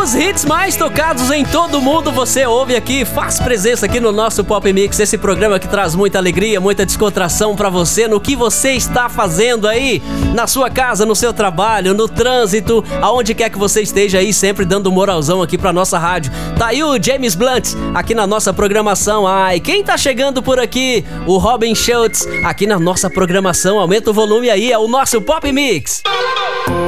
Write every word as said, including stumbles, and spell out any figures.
Os hits mais tocados em todo o mundo você ouve aqui, faz presença aqui no nosso Pop Mix, esse programa que traz muita alegria, muita descontração pra você no que você está fazendo aí, na sua casa, no seu trabalho, no trânsito, aonde quer que você esteja aí, sempre dando moralzão aqui pra nossa rádio. Tá aí o James Blunt aqui na nossa programação. Ai, quem tá chegando por aqui? O Robin Schultz aqui na nossa programação. Aumenta o volume aí, é o nosso Pop Mix.